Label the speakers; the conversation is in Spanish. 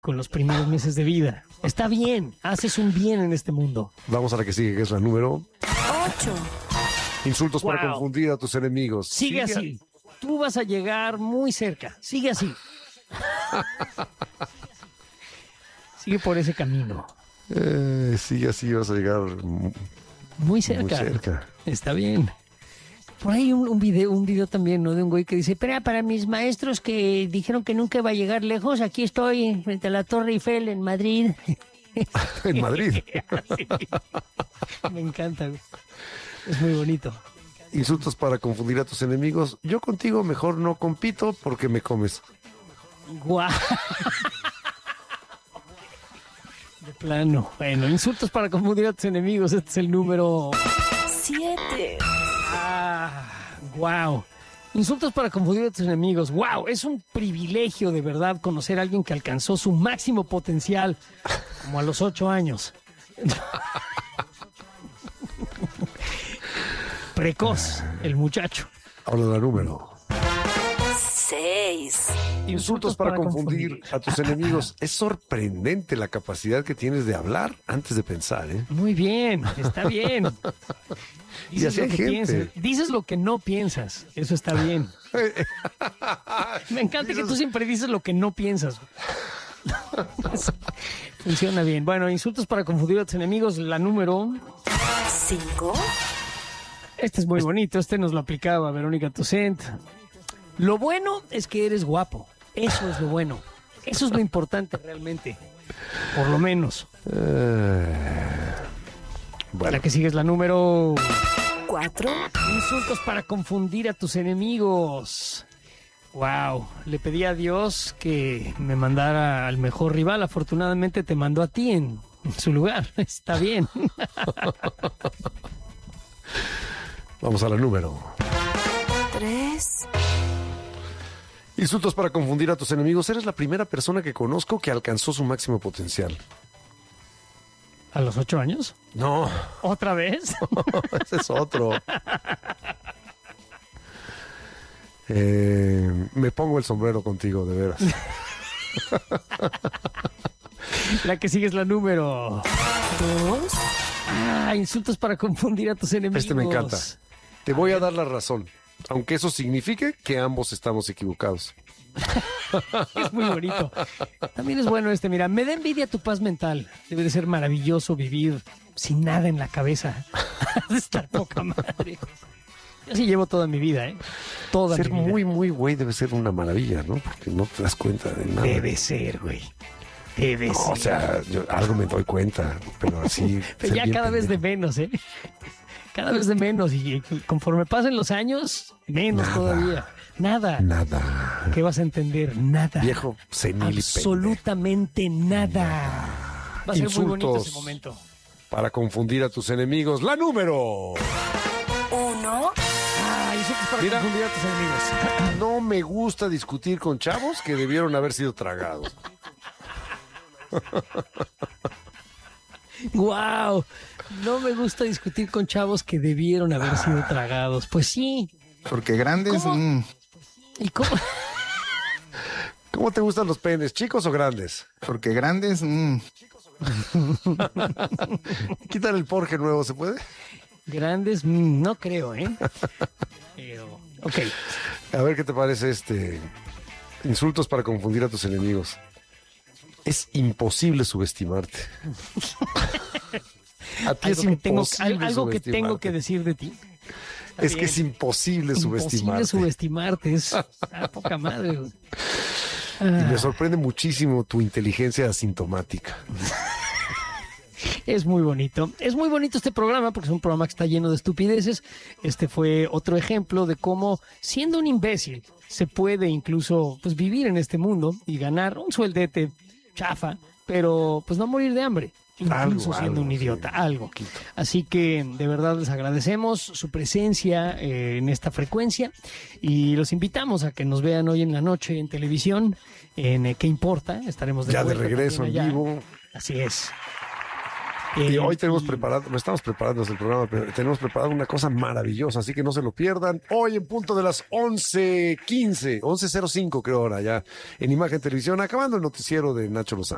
Speaker 1: con los primeros meses de vida. Está bien, haces un bien en este mundo.
Speaker 2: Vamos a la que sigue, que es la número
Speaker 3: 8.
Speaker 2: Insultos para
Speaker 1: Wow.
Speaker 2: confundir a tus enemigos.
Speaker 1: Sigue así. Tú vas a llegar muy cerca. Sigue así. Sigue por ese camino.
Speaker 2: Sigue así, vas a llegar
Speaker 1: Muy cerca.
Speaker 2: muy cerca.
Speaker 1: Está bien. Por ahí un video también, ¿no? De un güey que dice, pero para mis maestros que dijeron que nunca iba a llegar lejos, aquí estoy frente a la Torre Eiffel en Madrid.
Speaker 2: En Madrid.
Speaker 1: Sí. Me encanta, güey. Es muy bonito.
Speaker 2: Insultos para confundir a tus enemigos. Yo contigo mejor no compito porque me comes.
Speaker 1: Guau. De plano. Bueno, insultos para confundir a tus enemigos. Este es el número...
Speaker 3: 7.
Speaker 1: Wow. Insultos para confundir a tus enemigos. Wow, es un privilegio de verdad conocer a alguien que alcanzó su máximo potencial como a los 8 años. Precoz, el muchacho.
Speaker 2: Ahora la número.
Speaker 3: 6.
Speaker 2: Insultos para confundir a tus enemigos. Es sorprendente la capacidad que tienes de hablar antes de pensar, ¿eh?
Speaker 1: Muy bien, está bien.
Speaker 2: Y así hay
Speaker 1: lo que
Speaker 2: gente.
Speaker 1: piensas. Dices lo que no piensas. Eso está bien. Me encanta que tú siempre dices lo que no piensas. Funciona bien. Bueno, insultos para confundir a tus enemigos. La número...
Speaker 3: 5.
Speaker 1: Este es muy bonito. Este nos lo aplicaba Verónica Toussaint. Lo bueno es que eres guapo. Eso es lo bueno. Eso es lo importante realmente. Por lo menos.
Speaker 2: Bueno,
Speaker 1: La que sigue es la número...
Speaker 3: 4.
Speaker 1: Insultos para confundir a tus enemigos. Wow, le pedí a Dios que me mandara al mejor rival. Afortunadamente te mandó a ti en su lugar. Está bien.
Speaker 2: vamos a la número.
Speaker 3: 3.
Speaker 2: Insultos para confundir a tus enemigos. Eres la primera persona que conozco que alcanzó su máximo potencial.
Speaker 1: ¿A los 8 años?
Speaker 2: No,
Speaker 1: ¿Otra vez?
Speaker 2: ese es otro. Me pongo el sombrero contigo, de veras.
Speaker 1: La que sigue es la número...
Speaker 3: 2.
Speaker 1: Insultos para confundir a tus enemigos.
Speaker 2: Este me encanta. Te voy a dar la razón, aunque eso signifique que ambos estamos equivocados.
Speaker 1: Es muy bonito. También es bueno este, mira, me da envidia tu paz mental. Debe de ser maravilloso vivir sin nada en la cabeza. De estar poca madre. Yo sí llevo toda mi vida, ¿eh? Toda
Speaker 2: Ser
Speaker 1: mi vida.
Speaker 2: muy, muy güey debe ser una maravilla, ¿no? Porque no te das cuenta de nada.
Speaker 1: Debe ser, güey. Debe
Speaker 2: No,
Speaker 1: ser.
Speaker 2: o sea, yo algo me doy cuenta, pero así...
Speaker 1: Pero
Speaker 2: ser
Speaker 1: ya
Speaker 2: bien
Speaker 1: cada vez de
Speaker 2: pendejo.
Speaker 1: menos, ¿eh? Cada vez de menos. Y conforme pasen los años, menos todavía. Nada. ¿Qué vas a entender? Nada.
Speaker 2: Viejo, senil y
Speaker 1: absolutamente nada. Va a ser muy bonito
Speaker 2: Insultos.
Speaker 1: ese momento.
Speaker 2: Para confundir a tus enemigos. La número.
Speaker 3: 1.
Speaker 1: Insultos para
Speaker 2: Mira.
Speaker 1: confundir a tus enemigos.
Speaker 2: No me gusta discutir con chavos que debieron haber sido tragados.
Speaker 1: ¡Guau! No me gusta discutir con chavos que debieron haber sido tragados. Pues sí.
Speaker 4: Porque grandes...
Speaker 1: ¿Cómo? ¿Y cómo?
Speaker 2: ¿Cómo te gustan los penes, chicos o grandes?
Speaker 4: porque grandes...
Speaker 2: Quítale el porje nuevo, ¿se puede?
Speaker 1: Grandes, no creo, ¿eh? Pero, ok.
Speaker 2: A ver qué te parece insultos para confundir a tus enemigos. Es imposible subestimarte. A ti es imposible
Speaker 1: Algo que tengo
Speaker 2: subestimarte.
Speaker 1: que decir de ti. Está
Speaker 2: Es que
Speaker 1: bien.
Speaker 2: es imposible subestimarte.
Speaker 1: subestimarte. Es poca madre, güey.
Speaker 2: Y me sorprende muchísimo tu inteligencia asintomática.
Speaker 1: Es muy bonito. Es muy bonito este programa porque es un programa que está lleno de estupideces. Este fue otro ejemplo de cómo, siendo un imbécil, se puede incluso pues, vivir en este mundo y ganar un sueldete chafa, pero pues no morir de hambre. Incluso siendo un idiota,
Speaker 2: sí.
Speaker 1: algo. Así que de verdad les agradecemos su presencia en esta frecuencia y los invitamos a que nos vean hoy en la noche en televisión, en ¿Qué importa? Estaremos
Speaker 2: Ya de
Speaker 1: vuelta
Speaker 2: regreso en
Speaker 1: también allá.
Speaker 2: vivo.
Speaker 1: Así es.
Speaker 2: Y hoy tenemos
Speaker 1: y-
Speaker 2: preparado, no estamos preparando el programa, pero tenemos preparado una cosa maravillosa, así que no se lo pierdan. Hoy en punto de las 11:15, 11:05 creo ahora ya, en Imagen Televisión, acabando el noticiero de Nacho Lozano.